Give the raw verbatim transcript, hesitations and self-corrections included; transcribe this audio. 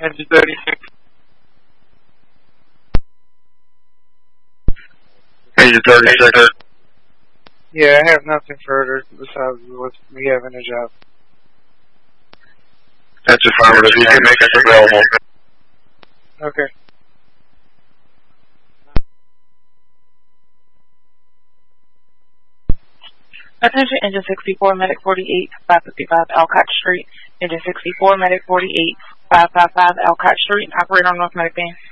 Engine thirty-six. Engine thirty-six. Yeah, I have nothing further besides what we have in the job. That's affirmative. You can make us available. Okay. Attention, Engine sixty-four, Medic forty-eight, five fifty-five Alcott Street. Engine sixty-four, Medic forty-eight, five fifty-five Alcott Street. Operator on North Medic Band.